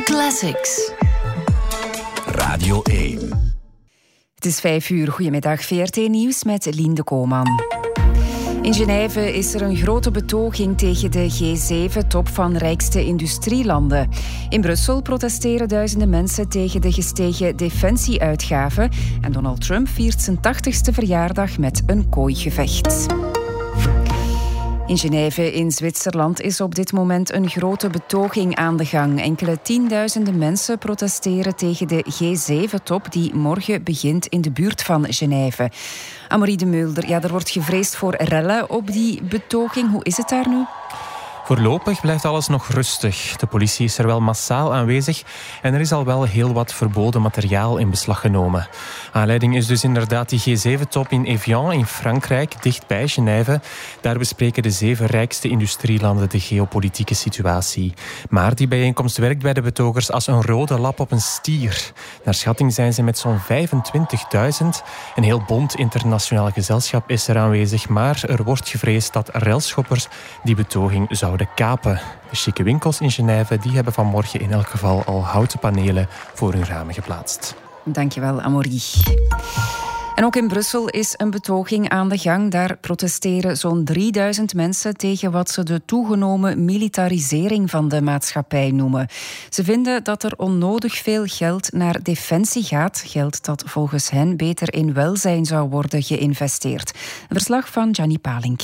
Classics. Radio 1. Het is 5:00. Goedemiddag, VRT Nieuws met Lien de Kooman. In Genève is er een grote betoging tegen de G7-top van rijkste industrielanden. In Brussel protesteren duizenden mensen tegen de gestegen defensieuitgaven. En Donald Trump viert zijn 80ste verjaardag met een kooigevecht. In Genève in Zwitserland is op dit moment een grote betoging aan de gang. Enkele tienduizenden mensen protesteren tegen de G7-top die morgen begint in de buurt van Genève. Amorie de Mulder, er wordt gevreesd voor rellen op die betoging. Hoe is het daar nu? Voorlopig blijft alles nog rustig. De politie is er wel massaal aanwezig en er is al wel heel wat verboden materiaal in beslag genomen. Aanleiding is dus inderdaad die G7-top in Evian in Frankrijk, dichtbij Genève. Daar bespreken de 7 rijkste industrielanden de geopolitieke situatie. Maar die bijeenkomst werkt bij de betogers als een rode lap op een stier. Naar schatting zijn ze met zo'n 25.000. Een heel bont internationaal gezelschap is er aanwezig, maar er wordt gevreesd dat relschoppers die betoging zouden kapen. De chique winkels in Genève die hebben vanmorgen in elk geval al houten panelen voor hun ramen geplaatst. Dankjewel, Amorie. En ook in Brussel is een betoging aan de gang. Daar protesteren zo'n 3000 mensen tegen wat ze de toegenomen militarisering van de maatschappij noemen. Ze vinden dat er onnodig veel geld naar defensie gaat. Geld dat volgens hen beter in welzijn zou worden geïnvesteerd. Een verslag van Gianni Palink.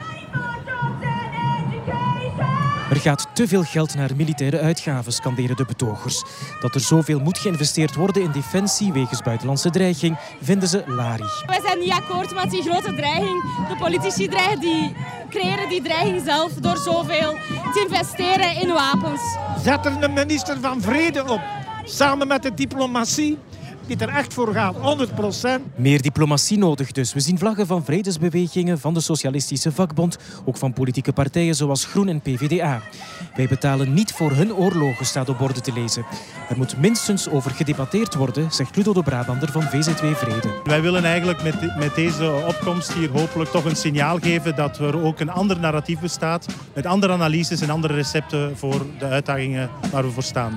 Er gaat te veel geld naar militaire uitgaven, scanderen de betogers. Dat er zoveel moet geïnvesteerd worden in defensie wegens buitenlandse dreiging, vinden ze larig. Wij zijn niet akkoord met die grote dreiging. De politici creëren die dreiging zelf door zoveel te investeren in wapens. Zet er een minister van Vrede op, samen met de diplomatie, die er echt voor gaat, 100%. Meer diplomatie nodig dus. We zien vlaggen van vredesbewegingen, van de Socialistische Vakbond, ook van politieke partijen zoals Groen en PvdA. Wij betalen niet voor hun oorlogen, staat op borden te lezen. Er moet minstens over gedebatteerd worden, zegt Ludo de Brabander van VZW Vrede. Wij willen eigenlijk met deze opkomst hier hopelijk toch een signaal geven dat er ook een ander narratief bestaat, met andere analyses en andere recepten voor de uitdagingen waar we voor staan.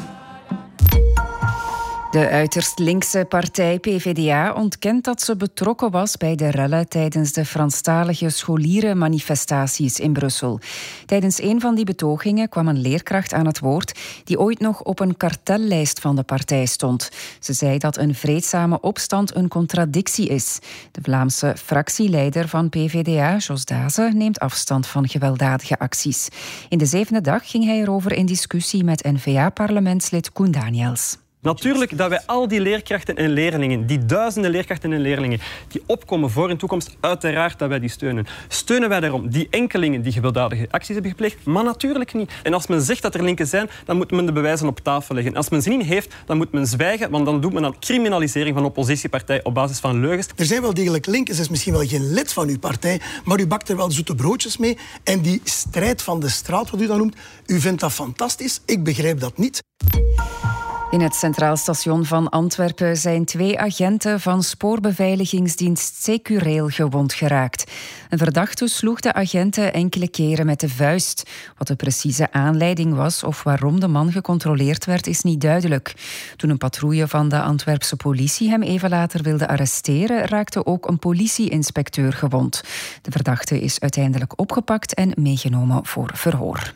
De uiterst linkse partij PvdA ontkent dat ze betrokken was bij de rellen tijdens de Franstalige scholierenmanifestaties in Brussel. Tijdens een van die betogingen kwam een leerkracht aan het woord die ooit nog op een kartellijst van de partij stond. Ze zei dat een vreedzame opstand een contradictie is. De Vlaamse fractieleider van PvdA, Jos Daze, neemt afstand van gewelddadige acties. In de 7e dag ging hij erover in discussie met N-VA-parlementslid Koen Daniels. Natuurlijk dat wij al die leerkrachten en leerlingen, die duizenden leerkrachten en leerlingen, die opkomen voor hun toekomst, uiteraard dat wij die steunen. Steunen wij daarom die enkelingen die gewelddadige acties hebben gepleegd? Maar natuurlijk niet. En als men zegt dat er linken zijn, dan moet men de bewijzen op tafel leggen. Als men zin in heeft, dan moet men zwijgen, want dan doet men aan criminalisering van een oppositiepartij op basis van leugens. Er zijn wel degelijk linken, ze is misschien wel geen lid van uw partij, maar u bakt er wel zoete broodjes mee. En die strijd van de straat, wat u dat noemt, u vindt dat fantastisch. Ik begrijp dat niet. In het Centraal Station van Antwerpen zijn 2 agenten van spoorbeveiligingsdienst Secureel gewond geraakt. Een verdachte sloeg de agenten enkele keren met de vuist. Wat de precieze aanleiding was of waarom de man gecontroleerd werd, is niet duidelijk. Toen een patrouille van de Antwerpse politie hem even later wilde arresteren, raakte ook een politieinspecteur gewond. De verdachte is uiteindelijk opgepakt en meegenomen voor verhoor.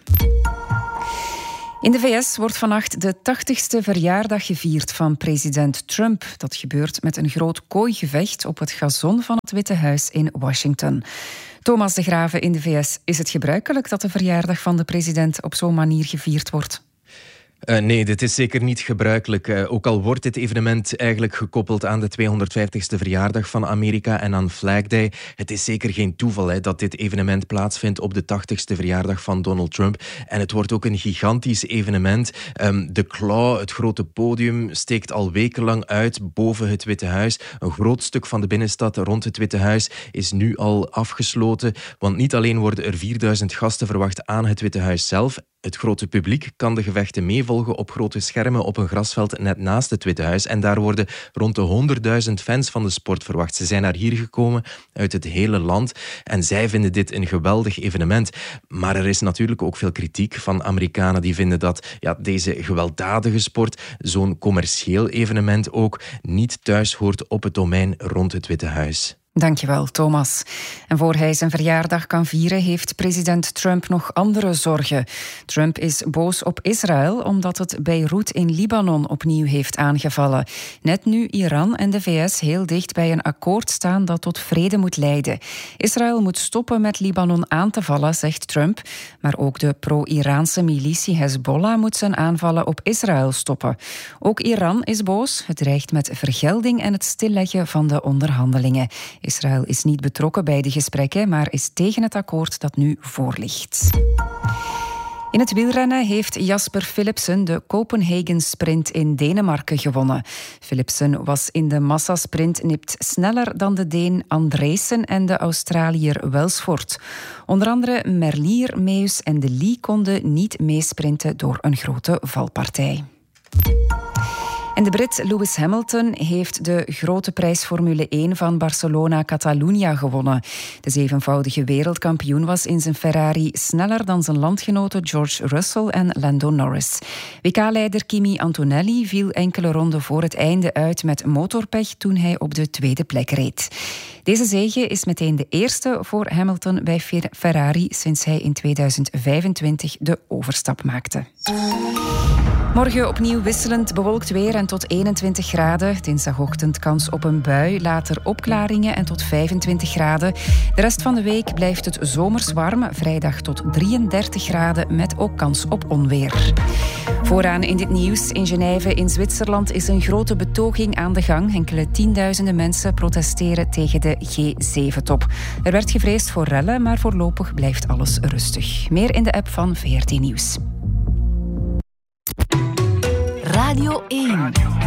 In de VS wordt vannacht de 80ste verjaardag gevierd van president Trump. Dat gebeurt met een groot kooigevecht op het gazon van het Witte Huis in Washington. Thomas de Grave in de VS, is het gebruikelijk dat de verjaardag van de president op zo'n manier gevierd wordt? Nee, dit is zeker niet gebruikelijk. Ook al wordt dit evenement eigenlijk gekoppeld aan de 250ste verjaardag van Amerika en aan Flag Day. Het is zeker geen toeval dat dit evenement plaatsvindt op de 80ste verjaardag van Donald Trump. En het wordt ook een gigantisch evenement. De Claw, het grote podium, steekt al wekenlang uit boven het Witte Huis. Een groot stuk van de binnenstad rond het Witte Huis is nu al afgesloten. Want niet alleen worden er 4000 gasten verwacht aan het Witte Huis zelf, Het grote publiek kan de gevechten meevolgen op grote schermen op een grasveld net naast het Witte Huis. En daar worden rond de 100.000 fans van de sport verwacht. Ze zijn naar hier gekomen uit het hele land en zij vinden dit een geweldig evenement. Maar er is natuurlijk ook veel kritiek van Amerikanen die vinden dat deze gewelddadige sport, zo'n commercieel evenement ook, niet thuis hoort op het domein rond het Witte Huis. Dankjewel, Thomas. En voor hij zijn verjaardag kan vieren, heeft president Trump nog andere zorgen. Trump is boos op Israël omdat het Beirut in Libanon opnieuw heeft aangevallen. Net nu Iran en de VS heel dicht bij een akkoord staan dat tot vrede moet leiden. Israël moet stoppen met Libanon aan te vallen, zegt Trump. Maar ook de pro-Iraanse militie Hezbollah moet zijn aanvallen op Israël stoppen. Ook Iran is boos. Het dreigt met vergelding en het stilleggen van de onderhandelingen. Israël is niet betrokken bij de gesprekken, maar is tegen het akkoord dat nu voorligt. In het wielrennen heeft Jasper Philipsen de Copenhagen Sprint in Denemarken gewonnen. Philipsen was in de massasprint nipt sneller dan de Deen Andresen en de Australiër Welsford. Onder andere Merlier, Meus en De Lee konden niet meesprinten door een grote valpartij. En de Brit Lewis Hamilton heeft de grote prijs Formule 1 van Barcelona-Catalunya gewonnen. De zevenvoudige wereldkampioen was in zijn Ferrari sneller dan zijn landgenoten George Russell en Lando Norris. WK-leider Kimi Antonelli viel enkele ronden voor het einde uit met motorpech toen hij op de tweede plek reed. Deze zege is meteen de eerste voor Hamilton bij Ferrari sinds hij in 2025 de overstap maakte. Morgen opnieuw wisselend bewolkt weer en tot 21 graden. Dinsdagochtend kans op een bui, later opklaringen en tot 25 graden. De rest van de week blijft het zomers warm. Vrijdag tot 33 graden met ook kans op onweer. Vooraan in dit nieuws. In Genève in Zwitserland is een grote betoging aan de gang. Enkele tienduizenden mensen protesteren tegen de G7-top. Er werd gevreesd voor rellen, maar voorlopig blijft alles rustig. Meer in de app van VRT Nieuws. Radio 1.